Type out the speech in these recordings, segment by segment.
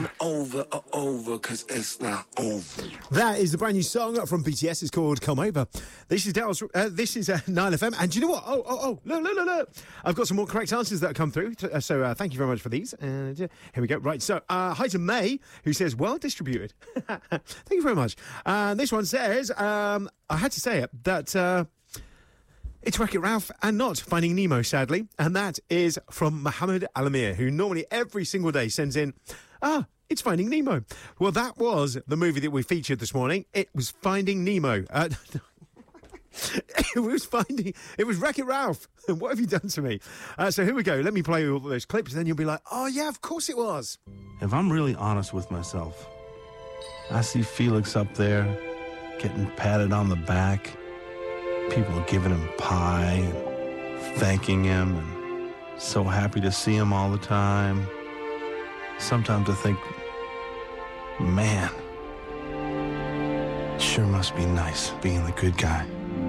Cause it's not over. That is the brand new song from BTS. It's called Come Over. This is Dallas. This is 9FM. And do you know what? Look. I've got some more correct answers that have come through. So thank you very much for these. And here we go. Right. So hi to May, who says, well distributed. Thank you very much. This one says, I had to say it, that it's Wreck-It Ralph and not Finding Nemo, sadly. And that is from Mohammed Alamir, who normally every single day sends in, it's Finding Nemo. Well, that was the movie that we featured this morning. It was Finding Nemo. It was Wreck-It Ralph. What have you done to me? So here we go. Let me play all those clips, and then you'll be like, oh, yeah, of course it was. If I'm really honest with myself, I see Felix up there getting patted on the back, people giving him pie and thanking him, and so happy to see him all the time. Sometimes I think, man, it sure must be nice being the good guy.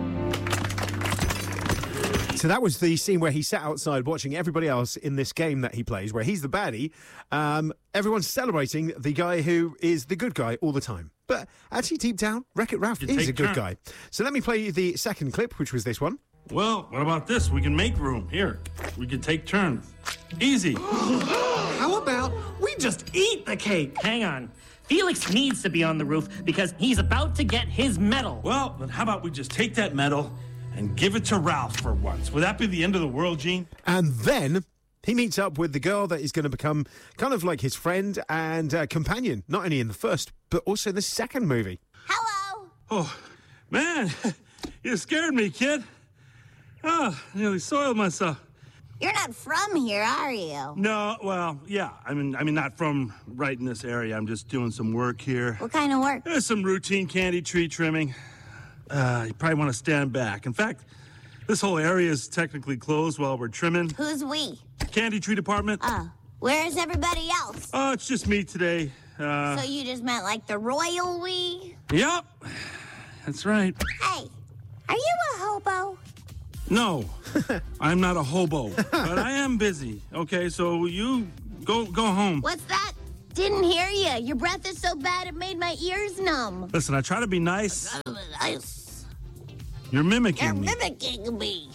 So that was the scene where he sat outside watching everybody else in this game that he plays, where he's the baddie. Everyone's celebrating the guy who is the good guy all the time. But actually, deep down, Wreck-It Ralph is a good guy. So let me play you the second clip, which was this one. Well, what about this? We can make room. Here, we can take turns. Easy. How about we just eat the cake? Hang on. Felix needs to be on the roof because he's about to get his medal. Well, then how about we just take that medal and give it to Ralph for once? Would that be the end of the world, Gene? And then he meets up with the girl that is going to become kind of like his friend and companion, not only in the first, but also the second movie. Hello. Oh, man, you scared me, kid. Oh, nearly soiled myself. You're not from here, are you? No, well, yeah. I mean, not from right in this area. I'm just doing some work here. What kind of work? There's some routine candy tree trimming. You probably want to stand back. In fact, this whole area is technically closed while we're trimming. Who's we? Candy tree department. Where's everybody else? Oh, it's just me today. So you just meant like the royal we? Yep, that's right. Hey, are you a hobo? No, I'm not a hobo, but I am busy. Okay, so you go home. What's that? Didn't hear you. Your breath is so bad it made my ears numb. Listen, I try to be nice. Nice. You're mimicking me. You're mimicking me.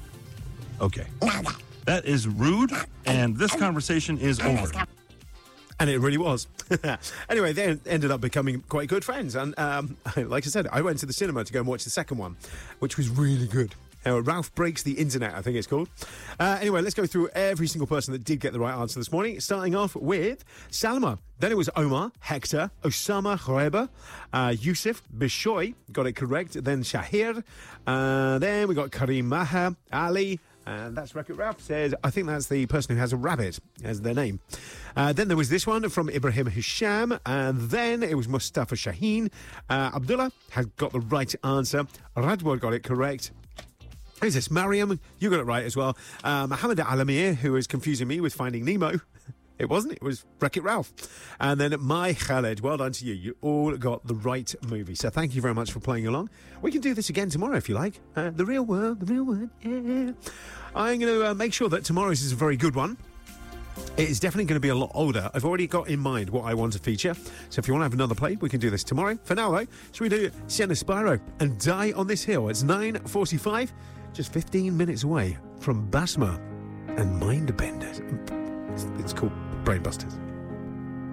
Okay. That is rude, and this conversation is over. And it really was. Anyway, they ended up becoming quite good friends. And like I said, I went to the cinema to go and watch the second one, which was really good. Ralph Breaks the Internet, I think it's called. Anyway, let's go through every single person that did get the right answer this morning, starting off with Salma. Then it was Omar, Hector, Osama Khoreba, Yusuf, Bishoy, got it correct. Then Shahir. Then we got Karim Maha, Ali, and that's Wreck-It Ralph says, I think that's the person who has a rabbit as their name. Then there was this one from Ibrahim Hisham, and then it was Mustafa Shaheen. Abdullah had got the right answer. Radwar got it correct. Who's this? Mariam, you got it right as well. Mohammed Alamir, who is confusing me with Finding Nemo. It wasn't. It was Wreck-It Ralph. And then Mai Khaled, well done to you. You all got the right movie. So thank you very much for playing along. We can do this again tomorrow if you like. The real world, yeah. I'm going to make sure that tomorrow's is a very good one. It is definitely going to be a lot older. I've already got in mind what I want to feature. So if you want to have another play, we can do this tomorrow. For now, though, should we do Sienna Spyro and Die on This Hill? It's 9:45, just 15 minutes away from Basma and Mindbenders. It's called Brainbusters.